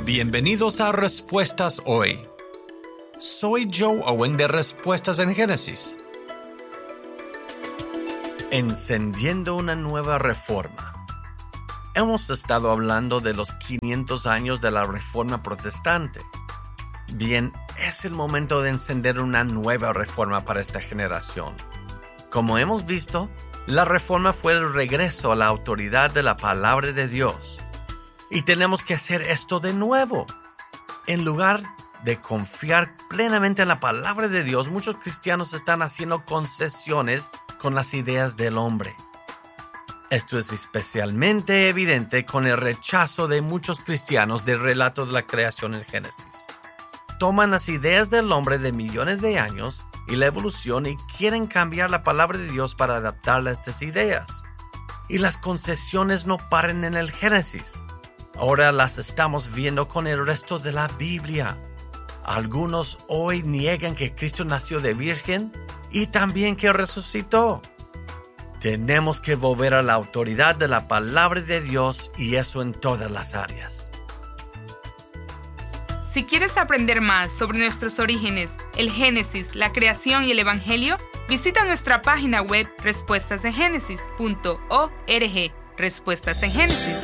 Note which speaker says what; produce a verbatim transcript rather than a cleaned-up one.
Speaker 1: Bienvenidos a Respuestas Hoy. Soy Joe Owen de Respuestas en Génesis. Encendiendo una nueva reforma. Hemos estado hablando de los quinientos años de la Reforma Protestante. Bien, es el momento de encender una nueva reforma para esta generación. Como hemos visto, la reforma fue el regreso a la autoridad de la palabra de Dios. Y tenemos que hacer esto de nuevo. En lugar de confiar plenamente en la palabra de Dios, muchos cristianos están haciendo concesiones con las ideas del hombre. Esto es especialmente evidente con el rechazo de muchos cristianos del relato de la creación en Génesis. Toman las ideas del hombre de millones de años y la evolución y quieren cambiar la palabra de Dios para adaptarla a estas ideas. Y las concesiones no paran en el Génesis. Ahora las estamos viendo con el resto de la Biblia. Algunos hoy niegan que Cristo nació de virgen y también que resucitó. Tenemos que volver a la autoridad de la palabra de Dios y eso en todas las áreas.
Speaker 2: Si quieres aprender más sobre nuestros orígenes, el Génesis, la creación y el Evangelio, visita nuestra página web respuestas en génesis punto org. Respuestas en Génesis